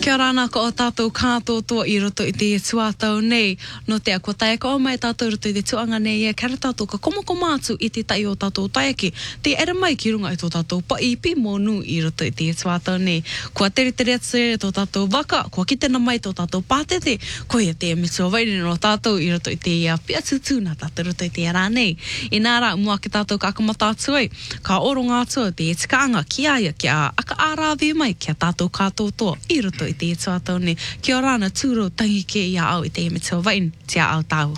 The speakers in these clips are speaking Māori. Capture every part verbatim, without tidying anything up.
Kia ora nā ko o tātou kātotoa I roto I te tuatau nei. No te a ko tae ka o mai tātou roto I te tuanga nei e kara tātou ka komoko mātu I te tai o tātou taiki. Te era mai ki runga I tō tātou paipi mōnu I roto I te tuatau nei. Kua tere tere atu tō tātou waka, kua kitena mai tō tātou pātete, ko ia te mitua wairi no tātou I roto I te ia pia tutu nā tātou roto I te ara nei. I nā rā, mua ki tātou ka akamata atu ai, ka oro ngā atua te e tikaanga ki aia ki a aka ārāwe mai ki a tātou kātotoa I roto I te tuatau nei. Kia ora na tūro tangi ke ia au I te mitua wain, tia au tāu.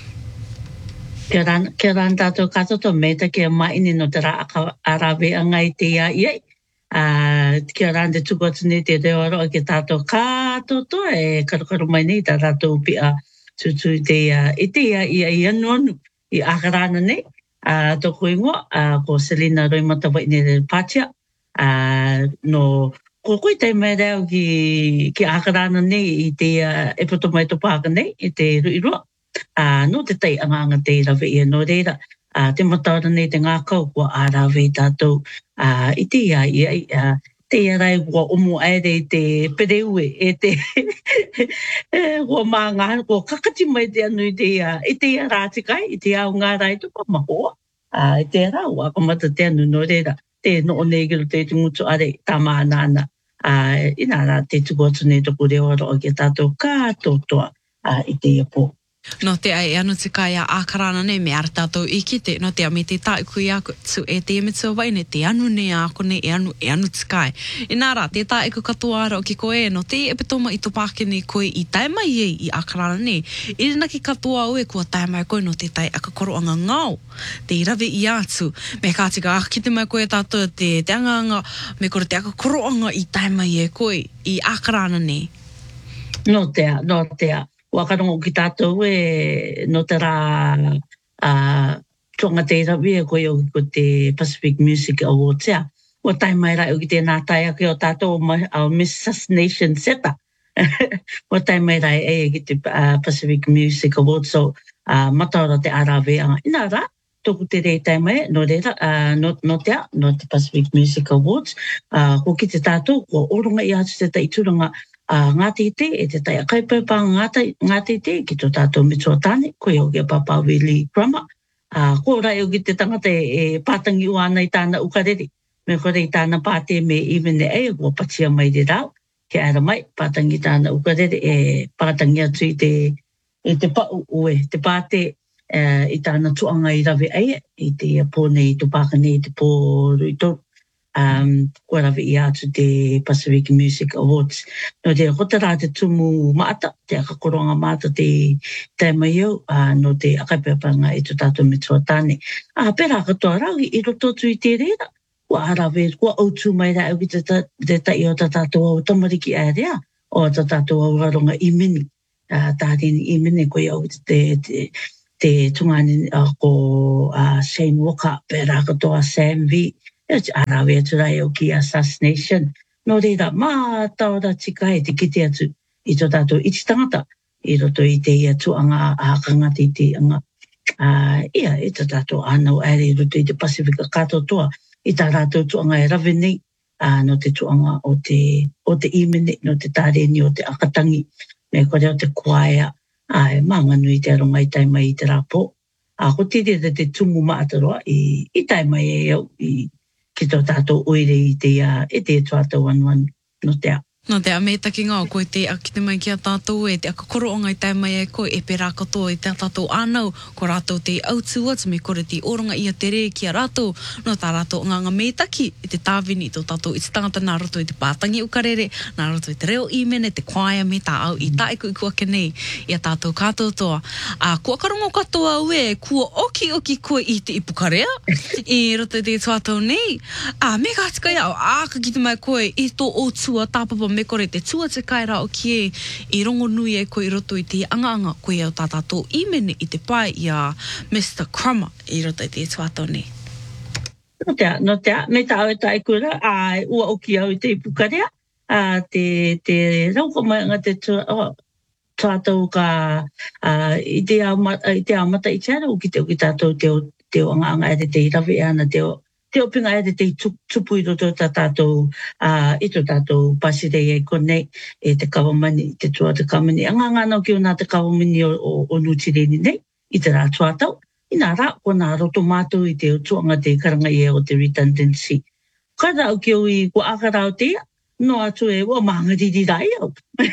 Kia ora, kia ora tātou kātoto me ta kia maini no te rā aka arawe angai te ia iai. Uh, kia ora te tuku atu nei te reo aroa ki tātou kātoto e karukaru mai nei tā tātou pia tutu I te ia I te ia ia I anu anu I akarana nei. Uh, toko ingoa, uh, ko Selina Roimata Waine Re Pātia. Uh, no ko koe te mai reo ki, ki akarana nei I te uh, e poto mai to pāka nei I te ruiroa. Uh, no te tei anganga te rawe ia no reira. Uh, te mataura nei te ngākau kua ārawe tātou uh, I te ia ia uh, te ia rai kua omo aere I te pereue e te kua mā ngā kua kakati mai te anu I te ia I te ia rātikai I te au ngā rai tupa mahoa. Uh, I te rau a kamata te anu no reira. Te no o negiro te te mutu are tā mānana. Uh, ina rā te tuku atu nei toko reo aroa ki tātou kātotoa uh, I te ia pō. No te ai anu te kai a ākarana nei me ara tātou I kite, no te a me te tāiku I aku tu e te mitua waine, te anu nei a ako nei e anu, e anu te kai. I nā rā, te tāiku katoa ara o ki koe e, no te e petoma I tō pākene koe I tai mai e I ākarana nei. I rina ki katoa ue kua tai mai koe no te tai aka koroanga ngau, te irawe I atu. Me kātika ah, kite mai koe tātou te, te anganga, me kore te aka koroanga I tai mai e koe I ākarana nei. No tea, no tea. Wakarongo ki tātou e no te rā uh, tuanga te irawi e koe o ko te Pacific Music Awards ea. Wa tai mai rai o ki te nā tai ake o tātou o Miss Sus Nation Seta. Wa tai mai rai e ki te uh, Pacific Music Awards so uh, mataora te arawe anga. Ina rā, toku te rei tai mai, no reira, uh, no, no tea, no te Pacific Music Awards. Uh, ko ki te tātou, ko oronga I atu te taituranga Uh, ngāti te, e te tai akai pēpā ngāti te, ki tō tātou mitua tāne, koe o kia papa Willie Crummer. Uh, ko rai o ki te tangata e pātangi ua ana I tāna ukarere. Me kore I tāna pāte me imene e, kua patia mai re rau. Ke ara mai, pātangi tāna ukarere e pātangi atu I te, e te pau ue, te pāte uh, I tāna tuanga I rawe eia, I te pōne I tō pākane I te pō ruitou. Um, kua rawe I atu te Pacific Music Awards. No te kota rā te tumu maata, te akakoronga maata te taima iau, uh, no te akaipapanga I tō tātou mitua tāne. Ah, pera katoa rau I roto tu I te reira. Kua arawe, kua autu mai rā au ki te, te tai o tā tātou au tamariki area, o tā tātou au raronga I mini. Uh, tārini I mini koe au te, te, te tungani uh, ko uh, Shane Walker, pera katoa Sam V. E te arawe atu rai o ki a Sus Nation. No reira, mā taora tika e te kite atu I tō tātou iti tangata. I roto I te ia tuanga a kangati te anga. Uh, ia, I tō tātou anau ere I roto I te Pasifika katotoa. I tā rātou tuanga e rawe nei. Uh, no te tuanga o te, o te imene, no te tāreni o te akatangi. Me kore o te kuaea. Ai, mā nganu I te aronga I tai mai I te rāpō. A ko tiri te te tumu maataroa I, I tai mai e au I ki tō tātou oire I te ia, e te tuatau anuan no te a. No te a me taki ngā, koe te a kite mai ki a tātou e te aka koroonga I tai mai e koe e pērā katoa I te tātou ānau, ko rātou te autu atu me kore te oronga I a te re ki a rātou, no tā rātou nganga me taki I te tāwini I tō tātou I te tangata nā roto I te pātangi ukarere, nā roto I te reo imene, te kwaia me tā au I tāiku I kua kenei I a tātou kātotoa. A kua karongo katoa ue, kua oki oki koe I te ipukarea, I roto I te tuatau nei, a me kātika iau, a ka kite mai koe I tō o tua tāpapa me kore te tua te kaira o kie I rongo nui e koe I roto I te anganga koe au tātātou imene I te pai I a Mister Crummer I roto I te tuatau nei. No tea, no tea, me tā au e tai kura, a ua oki au I te ipukarea, a te, te rauko mai anga te tuatau ka I te amata I te amata I te ara o ki te o ki tātou te o te o anga anga e te te rawe ana te o te opinga e te tupu i roto ta tātou, uh, i to tātou pasire e konei, e te kawamani, te tua te kawamani. Anga ngānau ki o nā te kawamani o, o, o Nutireni nei, i te rā tuatau. I nā rā, ko nā roto mātou i te o tuanga te karanga i o te redundancy. Kada au ki o i ko akara o te ia, no atu e o maangariri rai au.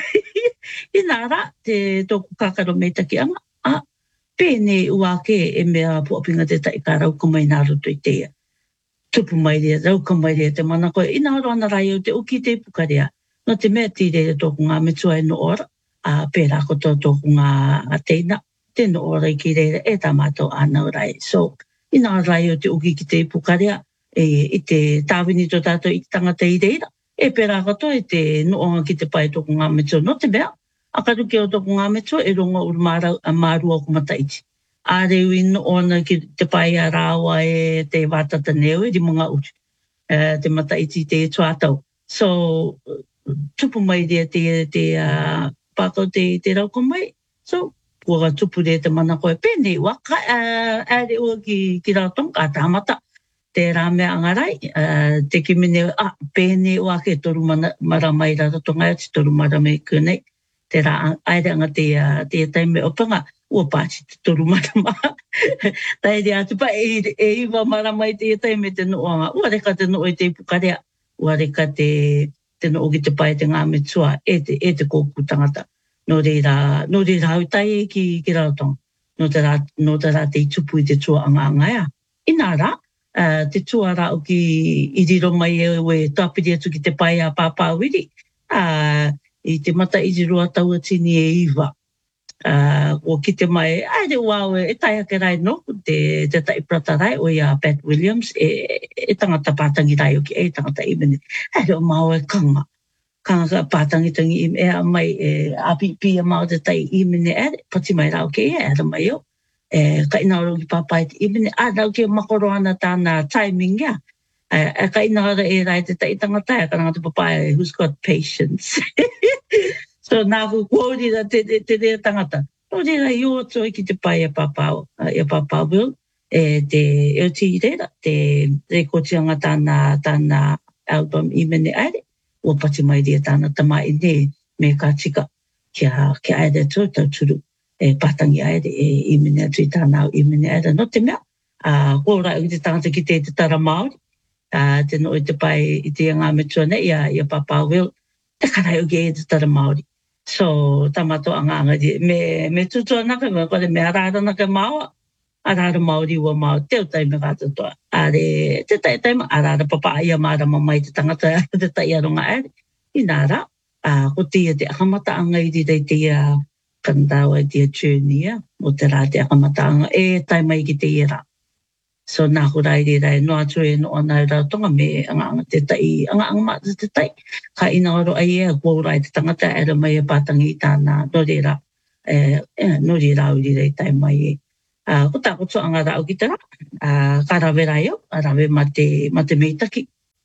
I nā rā, te tōku kakaro me taki anga, a pēnei ua ke e mea puapinga te tai ka rau kumai nā roto i te ia. Tupu mai rea, rau kumai rea te mana koe. Ina oro ana rai o te uki te pukarea. No te mea tire e tōku ngā metua e no ora, a pērā ko tō tōku ngā teina, te no ora i ki reira e tā mātou ānau rai. So, ina oro rai o te uki ki te pukarea, e, i te tāwini tō tātou i te tangata i reira, e pērā koto e te no onga ki te pai tōku ngā metua. No te mea, akaru ki o tōku ngā metua e ronga uru mārau a mārua ko mataiti. A reu ino ona ki te pai a rāua e te wātata neo e di mga utu, uh, te mataiti te tuatau. So, tupu mai rea te, te uh, pākau te, te rauko mai. So, kua tupu rea te mana koe pēnei waka, uh, a reu ki, ki rātong, a tāmata, te rāmea angarai, uh, te ki mene, a, pēnei wake toru mana, maramai rātonga, te toru maramai kūnei, te rā, aere anga te, uh, te taime opanga, ua pāti te toru marama. Tai rea atu pa e, e iwa maramai te etai me te noanga. Ua reka te noo i te pukarea. Ua reka te, te noo ki te pai te ngā metua e te, e te kōku tangata. No reira, no reira hau tai e ki, ki rautong. No te rā, no te rā te tupu i te tua anga angaia. Ina rā, uh, te tua rā o ki i riro mai e we tāpiri atu ki te pai a pāpāwiri. Uh, I te mata i riro tau atini e iwa. Uh, o ki te mai, ai re wau e tai ake rai no, te, te tai prata rai o ia Pat Williams, e, e tangata pātangi rai o ki e tangata imene. Ai re o mau e kanga, kanga pātangi tangi ime, e a mai e apipi a mau te tai imene e, pati mai rau ke e, e mai o, e ka ina oro ki papai te imene, a rau ke makoro ana tāna timing ia, e ka ina oro e rai te tai tangata, e ka ngata papai, who's got patience. So nā ku kōri ra te, te, te rea tangata. No reira i o toi ki te pai a papau, a papau Will, e te e o ti reira, te rekotianga tāna, tāna album i mene aere, o pati mai rea tāna tamai ne me ka tika kia, kia aere tō tau turu, e patangi aere e i mene atu i tāna i mene aere. No te mea, uh, kōra i te tangata ki te te tara Māori, uh, te no i te pai i te ngā metua ne, i a, i a papau Will, te karai o ke e te tara Māori. So, tamato anga anga di, me, me tutua naka, me kore me arara naka maua, arara Māori ua mau, teo tai me kata toa. Are, te tai tai ma, arara papa ia mara mamai te tangata, te tai aronga ere. I nāra, uh, ko tia te akamata anga i di rei te uh, kandawa i te journey, o te rā te akamata anga, e tai mai ki te ira. So, nā hurai re rai, no atu e no ana rā tonga me anga anga te tai, anga anga mata te tai. Ka ina oro ai e, kua rai te tangata era mai e pātangi i tāna, no re rā, e, e, no re rā uri rei tai mai e. Uh, ko tā koto anga rā au ki te rā, uh, ka rawe rai au, a rawe ma te, ma te meitaki.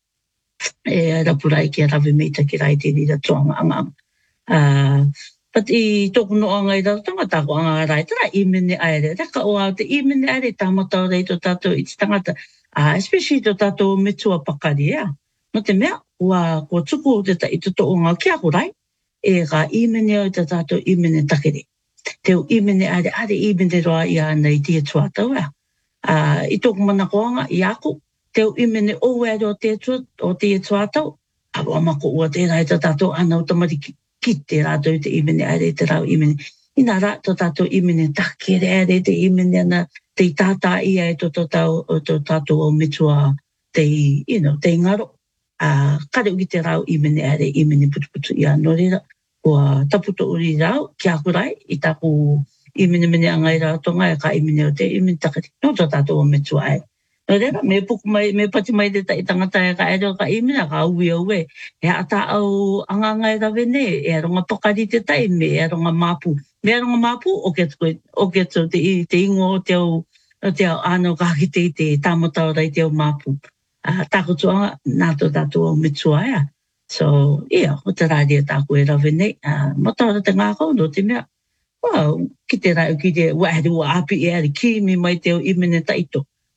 E rapurai ki a rawe meitaki rai te rira toanga anga anga. Uh, But i tōku no anga i rautanga tāko anga rai, tera i mene aere. Reka o au te i mene aere tāmatau rei tō tātou i te tangata, uh, especially tō tātou metua pakari, ea. No te mea, ua ko tuku o te ta i tō o ngā kia horai, e ka i mene au te tātou i mene takere. Teo i mene aere, are i mene roa i ana i tia tuatau, ea. Uh, I tōku mana koanga i ako, teo i mene o ere o tia tuatau, awa mako ua te rai tō tātou ana o tamariki. Ki te rātou te imene aere te rau imene. I nā rā tō tātou imene takere aere te imene ana te tātā ia e tō tātou o metua te, you know, te ngaro. Uh, kare uki te rau imene aere imene putuputu ia no reira. Kua taputo uri rau, kia kurai, i tāku imene mene angai rā tonga e ka imene o te imene takere. No tō tātou o metua aere. No reira, me puku mai, me pati mai te tai tangata e ka ere o ka imena, ka ui au e. E ata au anganga e rawe ne, e aronga pakari te tai me, e aronga māpu. Me aronga māpu, o ke atu te, te ingo o te au, o te au āno kāki te te tāmatau rai te au māpu. Uh, tāko tuanga, nā tō tātou au metua ea. So, ia, o te rādia tāko e rawe ne. Uh, Mataura te ngākau, no te mea. Wow, ki te rai o ki te waere ua api e ari, ki mi mai te au imene taito.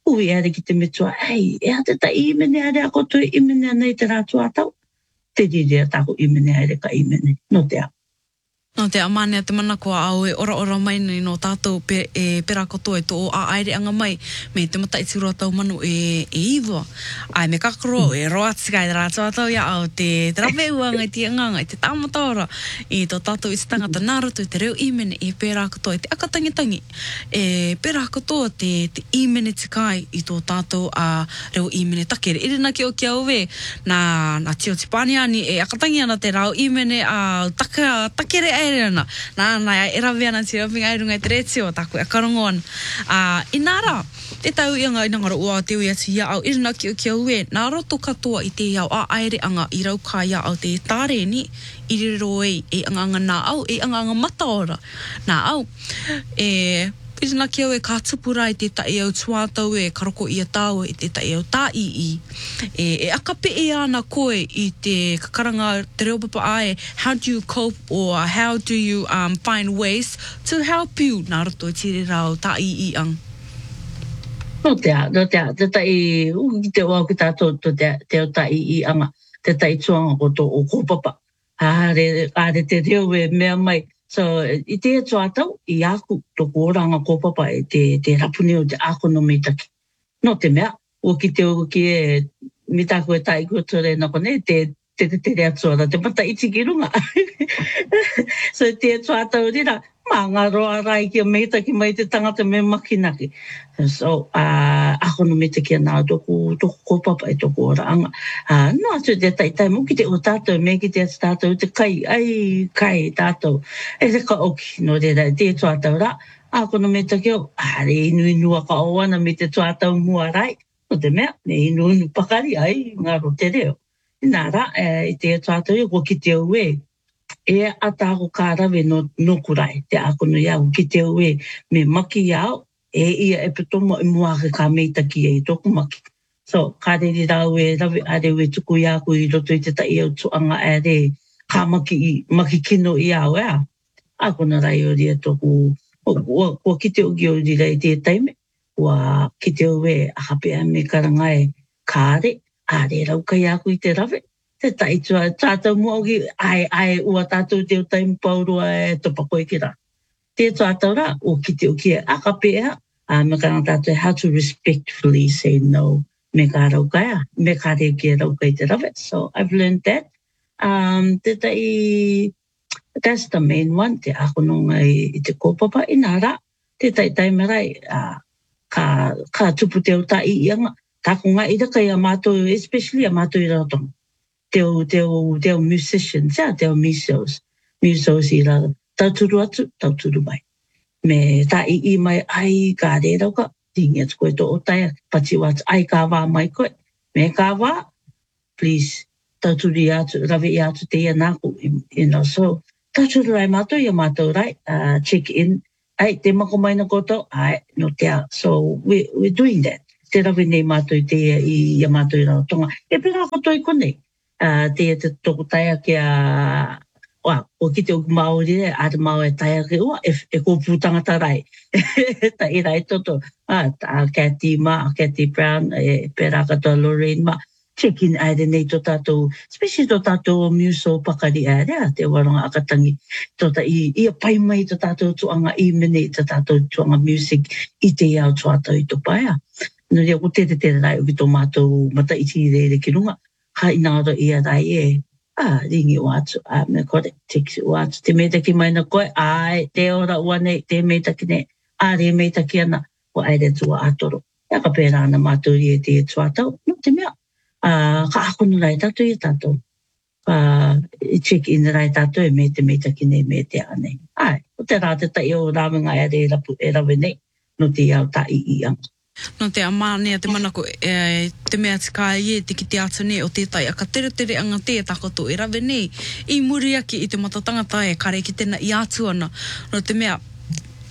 ui ere ki te metua, ei, e ha te ta imene are ako toi imene nei te rātua tau. Te rirea tako imene are ka imene, no te a. No te amane te mana kua au e ora ora mai nei no tātou pe, e pera kotoa e tō a aere anga mai me te mata i tirua tau manu e, e iwa. Ai me kakaro e roa tika i rātua tau ia au te te rawe uanga i te anganga i te tāmataora i tō tātou i te tangata nārutu i te reo imene e pera kotoa i te akatangitangi e pera kotoa te, te imene tikai i tō tātou a reo imene takere. Irina ki o ki au we na, na tio tipani ani e akatangi ana te rao imene a taka, takere e na na na e rawe ana te rapinga i runga i te reti o taku e karongo ana. Uh, I nara, te tau i anga i ngara ua te ui atu ia au irina ki o ki au e, nā roto katoa i te iau a aere anga i rau ka ia au te tāre ni, i riro e e anga anga nā au, e anga anga mataora. Nā au, e irina ki au e ka tupura i te tai au tuatau e karoko i a tāua i te tai au tā i i. E, e akape e ana koe i te kakaranga te reo papa ae, how do you cope or how do you um, find ways to help you? Nā roto i tiri rau tā i i ang. No te a, no te a, te tai, uki ki te oa ki tātou to te, te o tai i anga, te tai tuanga ko tō o kōpapa. Āre, āre te reo e mea mai. So, i te atua tau, i aku, tōku oranga kōpapa e te, te rapuni o te ako no mitaki. No te mea, o ki te o ki e mitako e tai kutore na kone, te te te te atua ra, te mata iti ki runga. So, te atua tau rira, mā ngā roa rai ki a mitaki mai te tangata me makinaki. So, uh, ako no mitaki ana tōku, tōku kōpapa e tōku oranga. Uh, no atu te tai tai mo ki te o tātou, me ki te atu tātou, te kai, ai, kai tātou. E te ka oki, no te rai, te tuatau ra. Ako no mitaki o, are inu inua ka oana me te tuatau mua rai. No te mea, ne inu inu pakari, ai, ngā ro te reo. Nā ra, e te tuatau e, ko ki te ue, e atako ka rawe no, no kurai, te ako no iau, ki te ue, me maki iau, e ia e petomo i muake ka meitaki e i tōku maki. So, ka reri rau e rawe are ue tuku i aku i roto i te tai au tuanga e re ka maki, i, maki kino i au ea. Ako na rai o ria tōku, o ki te uki o ria i te taime, ua ki te ue a hapea me karangai kāre, a re rau kai aku i te rawe. Te tai tua, tātou mua oki, ai, ai, ua tātou te o taime paurua e topako i ki rā. Te tātou rā, o ki te uki e akapea, a me ka tātou how to respectfully say no, me ka raukaia, me ka reo ki e raukai te rawe. So I've learned that. Um, te tai, that's the main one, te ako nonga i, i te kōpapa i nā rā, te tai tai marai, uh, ka, ka tupu te o tai i anga, tāko ngā ira kai a mātou, especially a mātou i ratonga. Te o, te o, te o musicians, yeah, te o musos, musos i rā, tauturu atu, tauturu mai. Me tā i i mai, ai, kā re rauka, tingi atu koe tō o taia, pati watu, ai, kā wā mai koe, me kā wā, please, tauturu i atu, rawe i atu te ia nāku, you know, so, tauturu rai mātou, ia mātou rai, uh, check in, ai, te mako mai na koto, ai, no te a, so, we, we're doing that. Te rawe nei mātou i te ia, i ia mātou i rautonga, e pera koto i konei. Uh, te te toko taia ki a, wa, o ki te o Māori e, a te Māo e taia ki ua, e, e kōpū tangata rai. Ta i rai toto, a, a Cathy ma, a Cathy Brown, e pera katoa Lorraine ma, check in aere nei to tātou, especially to tātou muso pakari aere, te waranga akatangi, tota i, i a pai mai to tātou tuanga i mene, to tātou tuanga music, i te iau tuatau i to paia. No rea, ko te te te rai, o ki tō mātou mata iti re re ki runga. Ha inaro i a rai e, a, ringi o atu, a, me kore, tiksi o atu, te meitaki mai na koe, ai, te ora ua nei, te meitaki nei, a, re meitaki ana, o aere tua atoro. Ia ka pēra ana māturi e te tuatau, no te mea, a, ka akonu rai tātou i tātou, a, check in rai tātou e me te meitaki nei, me te anei. Ai, o te rā te tai o rāwenga e re rapu, e rawe nei, no te iau tā i i anga. No te amānea te manako, e, te mea tika i e te ki te atu nei o tētai, a ka tere tere anga te takoto e rawe nei, i muri aki i te matatangata e kare ki tēnā i atu ana. No te mea,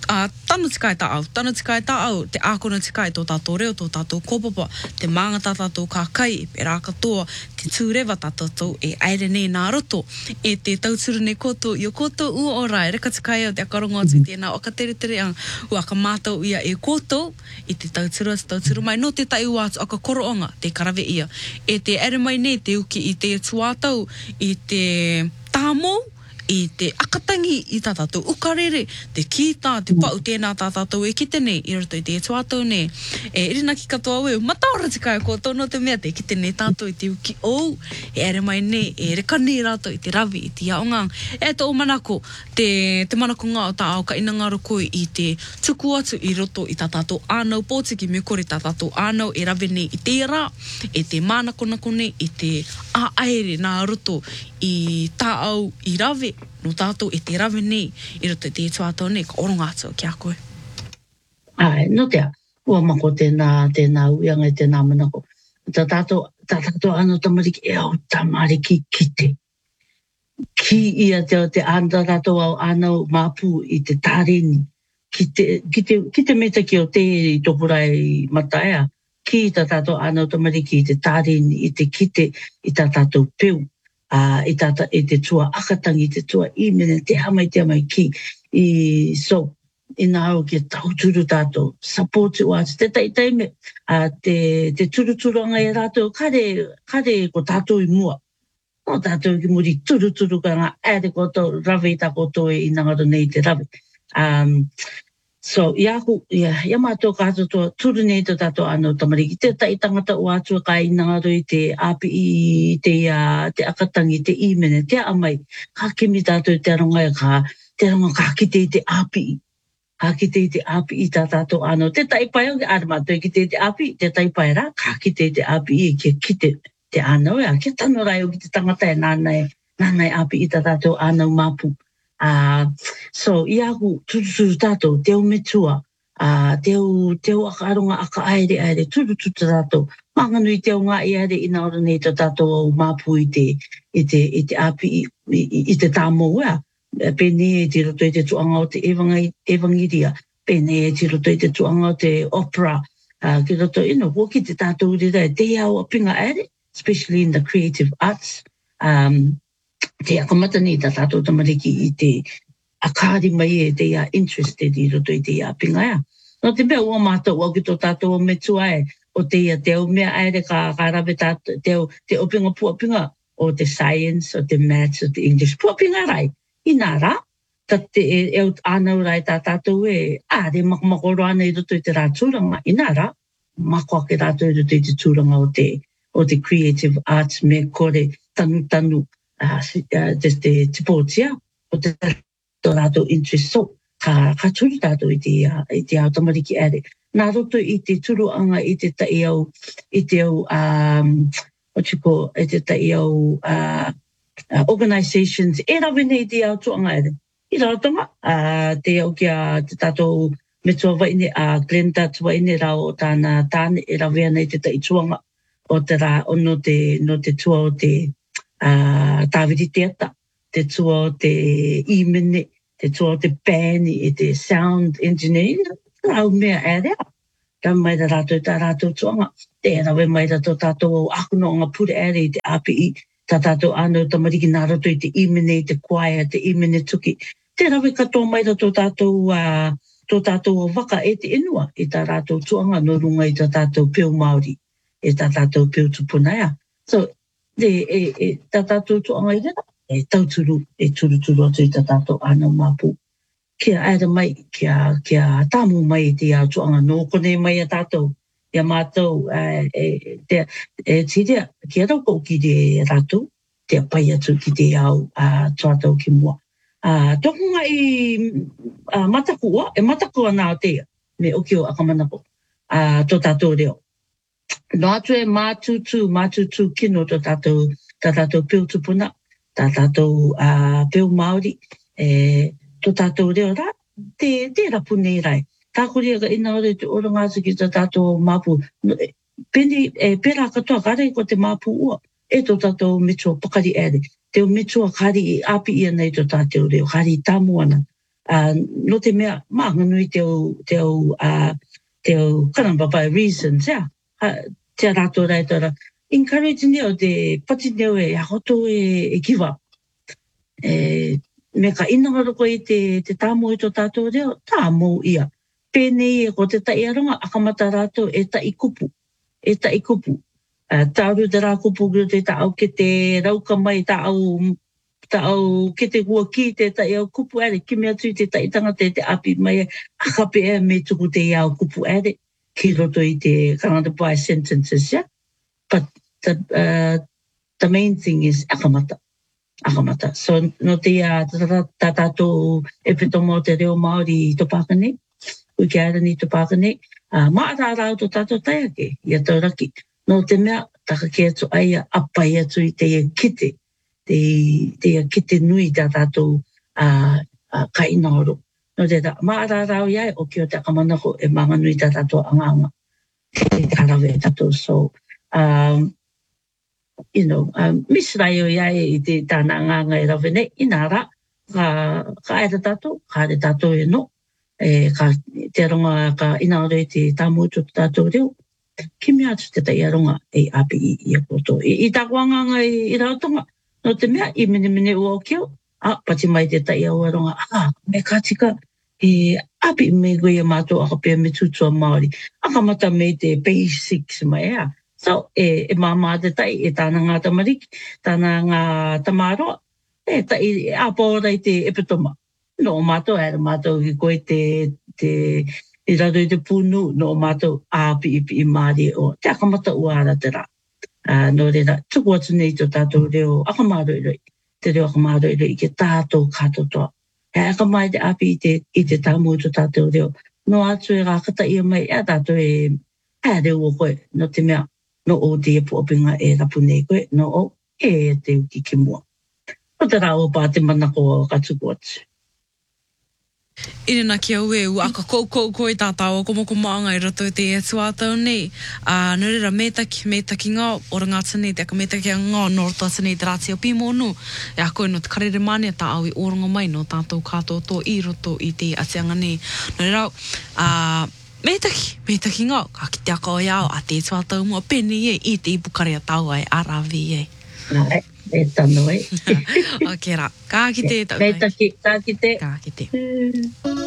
a tanu tikai ta au, tanu tikai ta au, te ākona tikai tō tātou reo, tō tātou kōpapa, te māngata tātou kākai, e pērā katoa, te tūrewa tātou e aere nei nā roto, e te tauturu nei koto, i o koto ua ora, e reka tikai au te akarongo atu i tēnā, o ka tere tere ang, ua ka mātou ia e koto, i te tauturu atu, tauturu mai, no te tai ua atu, aka koroonga, te karawe ia, e te aere mai nei, te uki i te tuatau, i te tāmou, i te akatangi i tā tātou ukarere, te kita, te pau tēnā tā tātou e kite nei, i roto i te tuatau nei. E irina ki katoa weu, mataora tikai ko tono te mea te kite nei tātou i te uki ou, e ere mai nei, e reka nei rātou i te rawi, i te aongang. E tō manako, te, te manako ngā o tā au ka inangaro koe i te tuku atu i roto i tā tātou ānau pōtiki me kore tā tātou ānau e rawe nei i tērā, e te mānako nako nei i te āaere nā roto i tā au i rawe, no tātou e te rawe nei, i roto i te tuatau nei, ka oronga atu ki a koe. Ai, no tea, ua mako tēnā, tēnā uianga i tēnā manako. Tā tātou, tā tātou ano tamariki e au tamariki kite. Ki ia te, te anda tātou au anau māpū i te tārini. Ki te, ki te, ki te meta ki o te i topurai mataea. Ki tā tātou anau tamariki i te tārini, i te kite, i tā tātou peu. Uh, i tata e te tua akatangi, te tua imene, te hamai te hamai ki. I, so, i nā au ki tauturu tātou, support o atu, te taitai me, uh, te, te turuturanga e tātou, kare, kare ko tātou i mua. No tātou ki muri turuturu ka ngā ere koto, rawe tā koto e i ngaro nei te rawe. Um, So, ia ku, ia, ia mātou kātou toa, turu nei tō tātou anō tamariki. Te tai tangata o atu ka i ngaro i te api i te, uh, te akatangi, te imene, te amai. Ka kimi tātou te aronga e ka, te aronga ka kite i te api i. Ka kite i te api i tā tātou anō. Te tai pai o, ara mātou i kite i te api, te tai pai rā, ka kite i te api i, kia kite te anō ea. Kia tano rai o ki te tangata e nānai, nānai api i tā tātou anō māpu. Uh, so, ia ku tututuru tātou, teo metua, uh, teo, teo aka aronga aka aere aere, tututuru tātou, manganu i teo ngā i aere ina ora nei tō tātou au māpu i te, i te, i te api, i, i, i te tāmo ea, pēne e te roto i te tuanga o te evangiria, pēne e te roto i te tuanga o te opera, uh, ki roto ino, woki te tātou rira e te au apinga aere, especially in the creative arts, um, te akamata ni tā tātou tamariki i te akari mai e te ia interested i roto i te ia pinga ea. No te mea ua mātou au ki tō tātou o metua e o te ia teo mea aere ka, ka rawe tātou, teo, te opinga puapinga o te science, o te maths, o te English. Puapinga rai, i nā rā, ta te e, e o ānau rai tā tātou e, ā, re makamakoro ana i roto i te rā tūranga, i nā rā, mako ake rātou i roto i te tūranga o te, o te creative arts me kore tanu tanu. Uh, uh, te te te pōtia, o te tō rātou interest so, ka, ka turu tātou i te, uh, i te au tamariki ere. Nā roto i te turuanga i te tai au, i te au, um, what you call, i te tai au uh, uh, organisations, e rawe nei te au tuanga ere. I rautonga, uh, te au kia te tātou me tua waine, a uh, Glenda tua ine rao o tāna tāne, e rawe nei te tai tuanga o te rā, o no te, no te tua o te Uh, tāwiri teata, te tua o te imene, te tua o te bēni, e te sound engineering, rau mea area. Rau mai ra rātou tā rātou tuanga. Te rawe mai ra tō tātou akuno ngā pure ere i te api i, tā tātou anō tamariki nā roto i te imene, i te kwaia, te imene tuki. Te rawe katoa mai ra tō tātou, uh, tō tātou waka e te inua, i tā rātou tuanga no runga i tā tātou peo Māori, i tā tātou peo tupunaia. So, Te e, e tā tātou tuanga i rena, e tauturu, e turuturu atu i tā tātou anau māpū. Kia aera mai, kia, kia tāmu mai i te au tuanga, nō kone mai a tātou, ia mātou, e, e, te, e tirea, kia rauko ki te rātou, te pai atu ki te au uh, tuatau ki mua. Uh, Tokunga i uh, matakua, e matakua nā o tea, me oki o akamanako, uh, tō tātou reo. No atu e mātutu, mātutu kino tō tātou, tā tātou peo tupuna, tā tātou uh, peo Māori, e, tō tātou reo rā, te, te rapu nei rai. Tā kore aga ina ore te oranga atu ki tō tātou māpu. Peni, e, pera katoa kare ko te māpu ua, e tō tātou mitua pakari ere. Te o mitua kari i api ia nei tō tātou reo, kari i tamu ana. uh, no te mea maanganui te au, te au, uh, te au kanambapa reasons, yeah. Uh, te rato rai tora. Encourage neo te pati neo e ahoto e, e give up. E, me ka inanga roko i te, te tāmo i tō tātou reo, tāmo ia. Pēnei e ko te tai aronga, akamata rātou e tai kupu. E tai kupu. Uh, tāru te rā kupu kio te tāau ke te rauka mai, tāau, tāau ke te hua ki te tai au kupu ere, ki mea tui te tai tangata te api mai, akape e me tuku te iau kupu ere, ki roto i te kanata pai sentences, yeah? But the, uh, the main thing is akamata. Akamata. So, no te a tātātou e pito mō te reo Māori i tō Pākane, ui ke aira ni tō Pākane, uh, maa rā rāu tō tātou taiake, i a tauraki. No te mea, taka ke atu aia, apai atu i te ia kite, te, te ia kite nui tā tātou uh, uh, kainaoro. No te tā, maa rā rāu iai, o ki o te akamanako e manga nui tā tātou anganga, te karawe tātou. So, um, you know, um, misrai o iai i te tāna nganga e rawe nei, inara, ka, ka aira tātou, ka aira tātou e no, e, ka te ronga ka inaore te tāmutu tātou reo, ki mea atu te tai aronga e api i, i a koto. I, i tā kuanganga i, i rautonga, no te mea, i mene mene ua o kio, a, pati mai te tai au aronga, a, me ka tika, e api me goe a mātou aka pia me tutua Māori, aka mata me te basics mai ea. So, e, e māmā te tai, e tāna ngā tamariki, tāna ngā tamaroa, e tai, e apora i te epitoma. No, mātou, ere mātou ki koe te, te, i raro i te punu, no mātou āpi ipi i Māori o te akamata uara te rā. Uh, no reira, tuku atu nei tō tātou reo akamāroi roi, te reo akamāroi roi i ke tātou kātotoa. E akamai te api i te, i te tāmu tō tātou reo. No atu e rākata ia mai, e tātou e, e reo o koe, no te mea, no o te e puopinga e rapu nei koe, no o e te uki ki mua. O te rā o pā te manako o katuku atu. Irina ki au e u aka kou kou kou i tātau o komoko maanga i roto te e tuatau nei. Uh, Nurira, mētaki, mētaki ngā ora ngā tane, te aka mētaki a ngā noroto tane te rāti o pimo nu. E a koe no te karere mane tā au i oronga mai no tātou kātou tō i roto i te atianga nei. Nurira, uh, mētaki, mētaki ngā, ka ki te aka o iau a te tuatau mua pene e i te ipukare a tau ai, arawi e. Nai, e tano e. Ok, rā, kā ki te tau. Mētaki, kā ki te. Kā ki te.